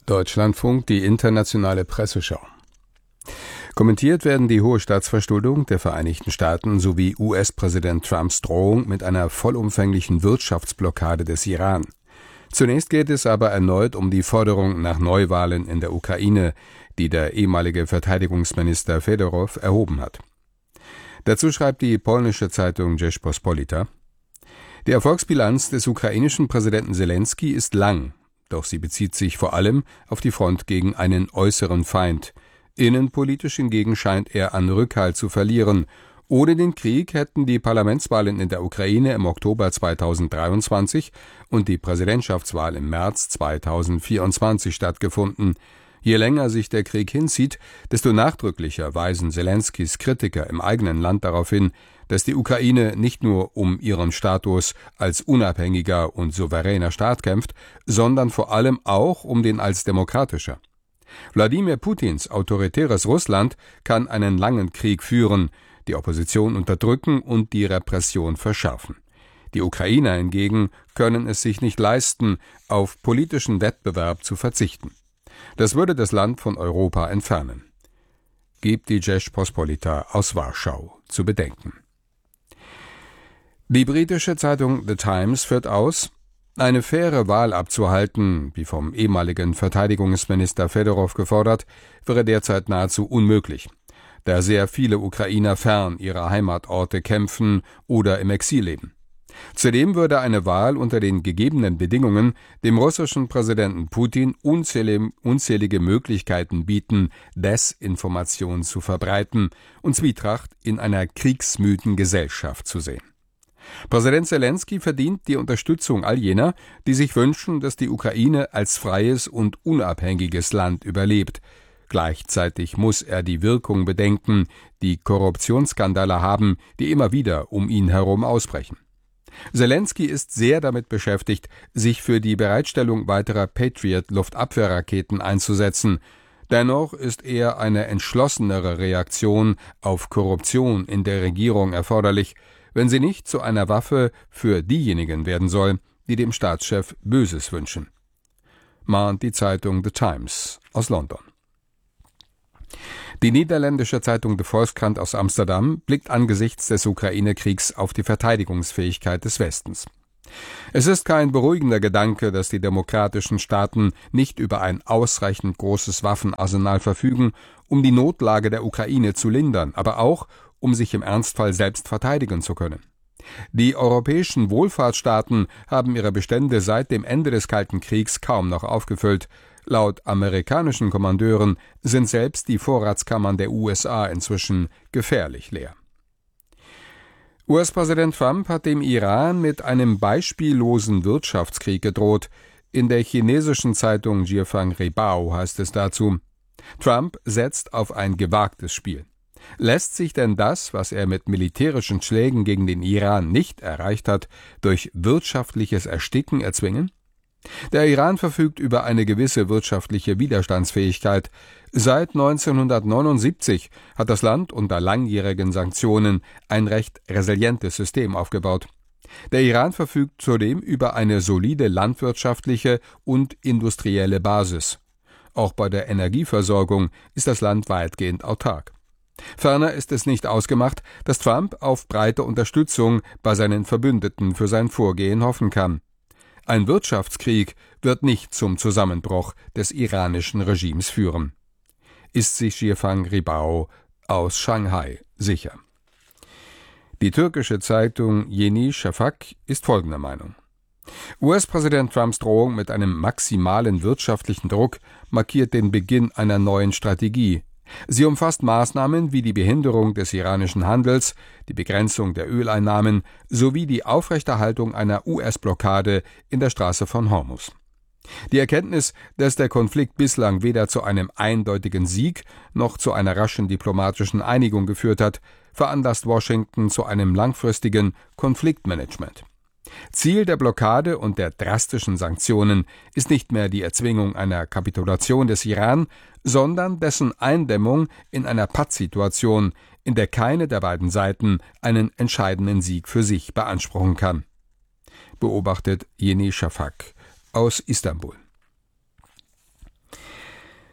Deutschlandfunk, die internationale Presseschau. Kommentiert werden die hohe Staatsverschuldung der Vereinigten Staaten sowie US-Präsident Trumps Drohung mit einer vollumfänglichen Wirtschaftsblockade des Iran. Zunächst geht es aber erneut um die Forderung nach Neuwahlen in der Ukraine, die der ehemalige Verteidigungsminister Fedorow erhoben hat. Dazu schreibt die polnische Zeitung Rzeczpospolita: Die Erfolgsbilanz des ukrainischen Präsidenten Selenskyj ist lang, doch sie bezieht sich vor allem auf die Front gegen einen äußeren Feind. Innenpolitisch hingegen scheint er an Rückhalt zu verlieren. Ohne den Krieg hätten die Parlamentswahlen in der Ukraine im Oktober 2023 und die Präsidentschaftswahl im März 2024 stattgefunden. Je länger sich der Krieg hinzieht, desto nachdrücklicher weisen Selenskys Kritiker im eigenen Land darauf hin, dass die Ukraine nicht nur um ihren Status als unabhängiger und souveräner Staat kämpft, sondern vor allem auch um den als demokratischer. Wladimir Putins autoritäres Russland kann einen langen Krieg führen, die Opposition unterdrücken und die Repression verschärfen. Die Ukrainer hingegen können es sich nicht leisten, auf politischen Wettbewerb zu verzichten. Das würde das Land von Europa entfernen, gibt die Rzeczpospolita aus Warschau zu bedenken. Die britische Zeitung The Times führt aus: Eine faire Wahl abzuhalten, wie vom ehemaligen Verteidigungsminister Fedorow gefordert, wäre derzeit nahezu unmöglich, da sehr viele Ukrainer fern ihrer Heimatorte kämpfen oder im Exil leben. Zudem würde eine Wahl unter den gegebenen Bedingungen dem russischen Präsidenten Putin unzählige Möglichkeiten bieten, Desinformation zu verbreiten und Zwietracht in einer kriegsmüden Gesellschaft zu sehen. Präsident Selenskyj verdient die Unterstützung all jener, die sich wünschen, dass die Ukraine als freies und unabhängiges Land überlebt. Gleichzeitig muss er die Wirkung bedenken, die Korruptionsskandale haben, die immer wieder um ihn herum ausbrechen. Selenskyj ist sehr damit beschäftigt, sich für die Bereitstellung weiterer Patriot-Luftabwehrraketen einzusetzen. Dennoch ist eher eine entschlossenere Reaktion auf Korruption in der Regierung erforderlich, wenn sie nicht zu einer Waffe für diejenigen werden soll, die dem Staatschef Böses wünschen, mahnt die Zeitung The Times aus London. Die niederländische Zeitung De Volkskrant aus Amsterdam blickt angesichts des Ukraine-Kriegs auf die Verteidigungsfähigkeit des Westens. Es ist kein beruhigender Gedanke, dass die demokratischen Staaten nicht über ein ausreichend großes Waffenarsenal verfügen, um die Notlage der Ukraine zu lindern, aber auch, um sich im Ernstfall selbst verteidigen zu können. Die europäischen Wohlfahrtsstaaten haben ihre Bestände seit dem Ende des Kalten Kriegs kaum noch aufgefüllt. Laut amerikanischen Kommandeuren sind selbst die Vorratskammern der USA inzwischen gefährlich leer. US-Präsident Trump hat dem Iran mit einem beispiellosen Wirtschaftskrieg gedroht. In der chinesischen Zeitung Jiefang Ribao heißt es dazu: Trump setzt auf ein gewagtes Spiel. Lässt sich denn das, was er mit militärischen Schlägen gegen den Iran nicht erreicht hat, durch wirtschaftliches Ersticken erzwingen? Der Iran verfügt über eine gewisse wirtschaftliche Widerstandsfähigkeit. Seit 1979 hat das Land unter langjährigen Sanktionen ein recht resilientes System aufgebaut. Der Iran verfügt zudem über eine solide landwirtschaftliche und industrielle Basis. Auch bei der Energieversorgung ist das Land weitgehend autark. Ferner ist es nicht ausgemacht, dass Trump auf breite Unterstützung bei seinen Verbündeten für sein Vorgehen hoffen kann. Ein Wirtschaftskrieg wird nicht zum Zusammenbruch des iranischen Regimes führen, ist sich Jiefang Ribao aus Shanghai sicher. Die türkische Zeitung Yeni Şafak ist folgender Meinung: US-Präsident Trumps Drohung mit einem maximalen wirtschaftlichen Druck markiert den Beginn einer neuen Strategie. Sie umfasst Maßnahmen wie die Behinderung des iranischen Handels, die Begrenzung der Öleinnahmen sowie die Aufrechterhaltung einer US-Blockade in der Straße von Hormuz. Die Erkenntnis, dass der Konflikt bislang weder zu einem eindeutigen Sieg noch zu einer raschen diplomatischen Einigung geführt hat, veranlasst Washington zu einem langfristigen Konfliktmanagement. Ziel der Blockade und der drastischen Sanktionen ist nicht mehr die Erzwingung einer Kapitulation des Iran, sondern dessen Eindämmung in einer Pattsituation, in der keine der beiden Seiten einen entscheidenden Sieg für sich beanspruchen kann, beobachtet Yeni Şafak aus Istanbul.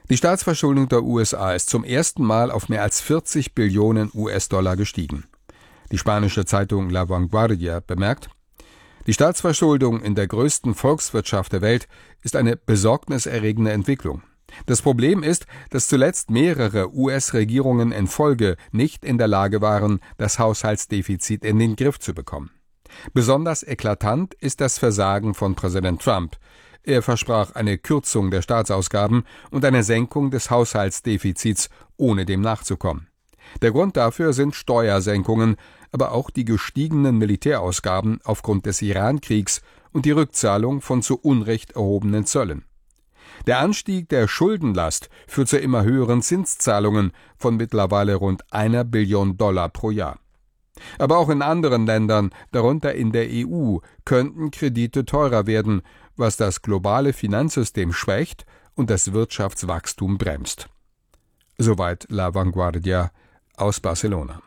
Die Staatsverschuldung der USA ist zum ersten Mal auf mehr als 40 Billionen US-Dollar gestiegen. Die spanische Zeitung La Vanguardia bemerkt: Die Staatsverschuldung in der größten Volkswirtschaft der Welt ist eine besorgniserregende Entwicklung. Das Problem ist, dass zuletzt mehrere US-Regierungen in Folge nicht in der Lage waren, das Haushaltsdefizit in den Griff zu bekommen. Besonders eklatant ist das Versagen von Präsident Trump. Er versprach eine Kürzung der Staatsausgaben und eine Senkung des Haushaltsdefizits, ohne dem nachzukommen. Der Grund dafür sind Steuersenkungen, aber auch die gestiegenen Militärausgaben aufgrund des Iran-Kriegs und die Rückzahlung von zu Unrecht erhobenen Zöllen. Der Anstieg der Schuldenlast führt zu immer höheren Zinszahlungen von mittlerweile rund $1 Billion pro Jahr. Aber auch in anderen Ländern, darunter in der EU, könnten Kredite teurer werden, was das globale Finanzsystem schwächt und das Wirtschaftswachstum bremst. Soweit La Vanguardia aus Barcelona.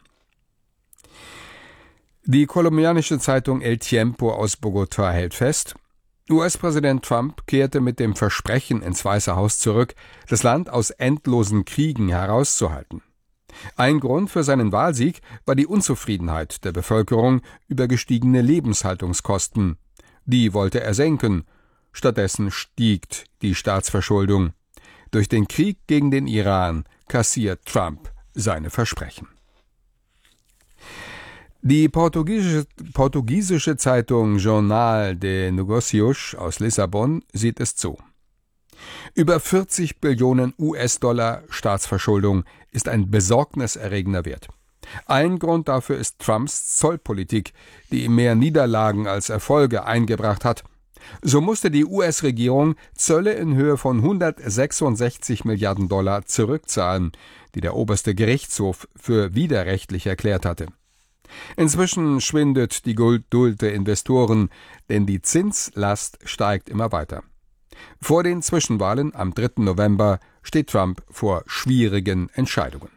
Die kolumbianische Zeitung El Tiempo aus Bogotá hält fest: US-Präsident Trump kehrte mit dem Versprechen ins Weiße Haus zurück, das Land aus endlosen Kriegen herauszuhalten. Ein Grund für seinen Wahlsieg war die Unzufriedenheit der Bevölkerung über gestiegene Lebenshaltungskosten. Die wollte er senken. Stattdessen stieg die Staatsverschuldung. Durch den Krieg gegen den Iran kassiert Trump seine Versprechen. Die portugiesische Zeitung Jornal de Negócios aus Lissabon sieht es so: Über 40 Billionen US-Dollar Staatsverschuldung ist ein besorgniserregender Wert. Ein Grund dafür ist Trumps Zollpolitik, die ihm mehr Niederlagen als Erfolge eingebracht hat. So musste die US-Regierung Zölle in Höhe von $166 Milliarden zurückzahlen, die der oberste Gerichtshof für widerrechtlich erklärt hatte. Inzwischen schwindet die Geduld der Investoren, denn die Zinslast steigt immer weiter. Vor den Zwischenwahlen am 3. November steht Trump vor schwierigen Entscheidungen.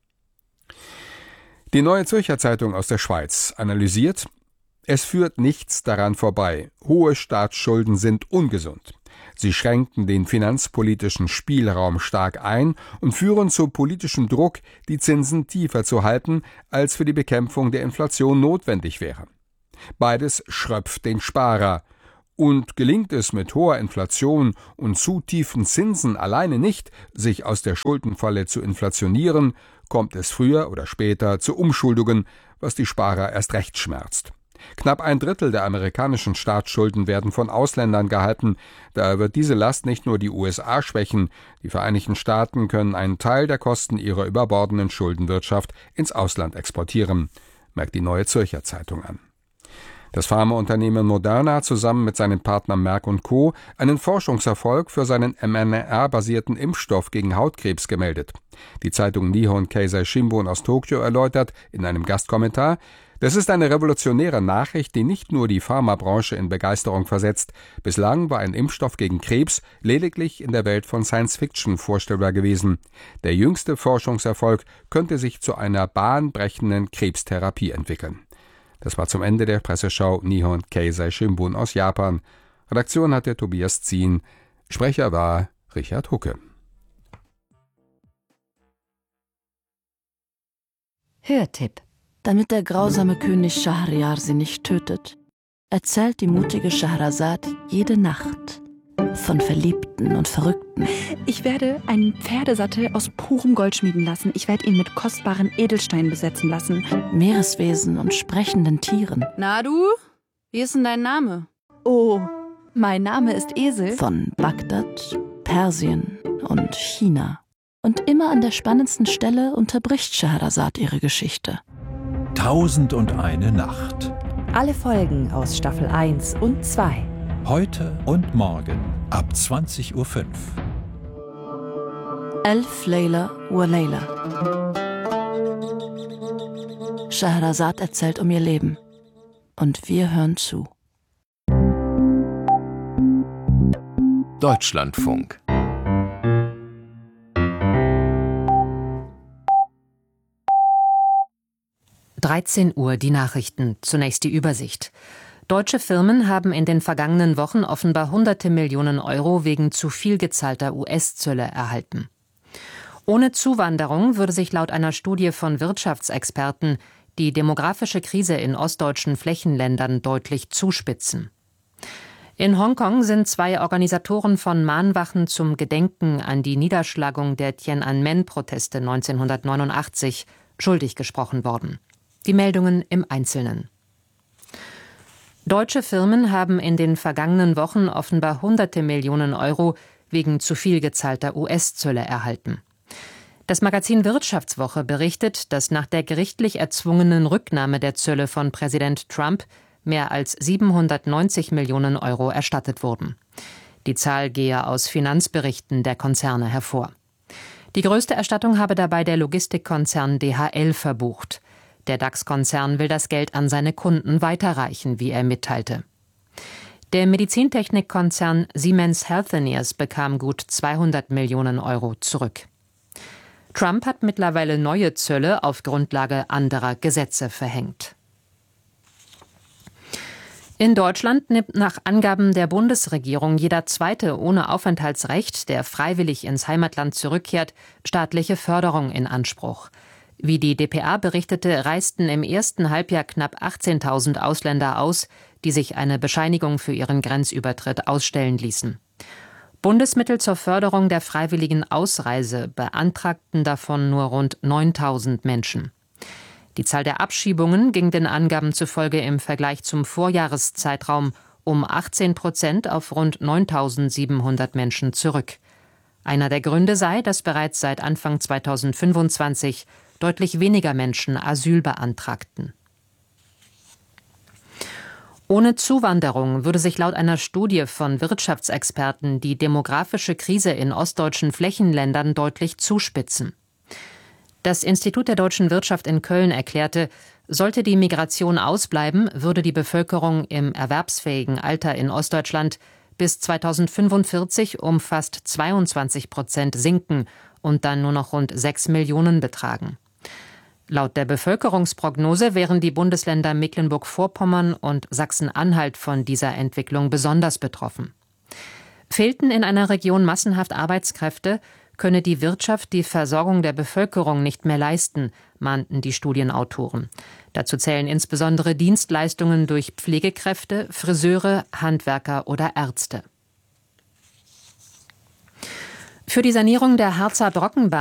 Die Neue Zürcher Zeitung aus der Schweiz analysiert: Es führt nichts daran vorbei. Hohe Staatsschulden sind ungesund. Sie schränken den finanzpolitischen Spielraum stark ein und führen zu politischem Druck, die Zinsen tiefer zu halten, als für die Bekämpfung der Inflation notwendig wäre. Beides schröpft den Sparer. Und gelingt es mit hoher Inflation und zu tiefen Zinsen alleine nicht, sich aus der Schuldenfalle zu inflationieren, kommt es früher oder später zu Umschuldungen, was die Sparer erst recht schmerzt. Knapp 1/3 der amerikanischen Staatsschulden werden von Ausländern gehalten. Daher wird diese Last nicht nur die USA schwächen. Die Vereinigten Staaten können einen Teil der Kosten ihrer überbordenden Schuldenwirtschaft ins Ausland exportieren, merkt die Neue Zürcher Zeitung an. Das Pharmaunternehmen Moderna zusammen mit seinem Partner Merck & Co. einen Forschungserfolg für seinen mRNA-basierten Impfstoff gegen Hautkrebs gemeldet. Die Zeitung Nihon Keizai Shimbun aus Tokio erläutert in einem Gastkommentar: Das ist eine revolutionäre Nachricht, die nicht nur die Pharmabranche in Begeisterung versetzt. Bislang war ein Impfstoff gegen Krebs lediglich in der Welt von Science-Fiction vorstellbar gewesen. Der jüngste Forschungserfolg könnte sich zu einer bahnbrechenden Krebstherapie entwickeln. Das war zum Ende der Presseschau Nihon Keizai Shimbun aus Japan. Redaktion hatte Tobias Zien. Sprecher war Richard Hucke. Hörtipp: Damit der grausame König Schahryar sie nicht tötet, erzählt die mutige Scheherazad jede Nacht von Verliebten und Verrückten. Ich werde einen Pferdesattel aus purem Gold schmieden lassen. Ich werde ihn mit kostbaren Edelsteinen besetzen lassen. Meereswesen und sprechenden Tieren. Na du, wie ist denn dein Name? Oh, Mein Name ist Esel. von Bagdad, Persien und China. Und immer an der spannendsten Stelle unterbricht Scheherazad ihre Geschichte. 1001 Nacht. Alle Folgen aus Staffel 1 und 2. Heute und morgen ab 20:05 Uhr. Elf Layla wa Layla. Scheherazad erzählt um ihr Leben. Und wir hören zu. Deutschlandfunk. Uhr die Nachrichten. Zunächst die Übersicht. Deutsche Firmen haben in den vergangenen Wochen offenbar hunderte Millionen Euro wegen zu viel gezahlter US-Zölle erhalten. Ohne Zuwanderung würde sich laut einer Studie von Wirtschaftsexperten die demografische Krise in ostdeutschen Flächenländern deutlich zuspitzen. In Hongkong sind 2 Organisatoren von Mahnwachen zum Gedenken an die Niederschlagung der Tian'anmen-Proteste 1989 schuldig gesprochen worden. Die Meldungen im Einzelnen. Deutsche Firmen haben in den vergangenen Wochen offenbar hunderte Millionen Euro wegen zu viel gezahlter US-Zölle erhalten. Das Magazin Wirtschaftswoche berichtet, dass nach der gerichtlich erzwungenen Rücknahme der Zölle von Präsident Trump mehr als 790 Millionen Euro erstattet wurden. Die Zahl gehe aus Finanzberichten der Konzerne hervor. Die größte Erstattung habe dabei der Logistikkonzern DHL verbucht. Der DAX-Konzern will das Geld an seine Kunden weiterreichen, wie er mitteilte. Der Medizintechnikkonzern Siemens Healthineers bekam gut 200 Millionen Euro zurück. Trump hat mittlerweile neue Zölle auf Grundlage anderer Gesetze verhängt. In Deutschland nimmt nach Angaben der Bundesregierung jeder Zweite ohne Aufenthaltsrecht, der freiwillig ins Heimatland zurückkehrt, staatliche Förderung in Anspruch. Wie die dpa berichtete, reisten im ersten Halbjahr knapp 18.000 Ausländer aus, die sich eine Bescheinigung für ihren Grenzübertritt ausstellen ließen. Bundesmittel zur Förderung der freiwilligen Ausreise beantragten davon nur rund 9.000 Menschen. Die Zahl der Abschiebungen ging den Angaben zufolge im Vergleich zum Vorjahreszeitraum um 18% auf rund 9.700 Menschen zurück. Einer der Gründe sei, dass bereits seit Anfang 2025 deutlich weniger Menschen Asyl beantragten. Ohne Zuwanderung würde sich laut einer Studie von Wirtschaftsexperten die demografische Krise in ostdeutschen Flächenländern deutlich zuspitzen. Das Institut der deutschen Wirtschaft in Köln erklärte, sollte die Migration ausbleiben, würde die Bevölkerung im erwerbsfähigen Alter in Ostdeutschland bis 2045 um fast 22% sinken und dann nur noch rund 6 Millionen betragen. Laut der Bevölkerungsprognose wären die Bundesländer Mecklenburg-Vorpommern und Sachsen-Anhalt von dieser Entwicklung besonders betroffen. Fehlten in einer Region massenhaft Arbeitskräfte, könne die Wirtschaft die Versorgung der Bevölkerung nicht mehr leisten, mahnten die Studienautoren. Dazu zählen insbesondere Dienstleistungen durch Pflegekräfte, Friseure, Handwerker oder Ärzte. Für die Sanierung der Harzer Brockenbahn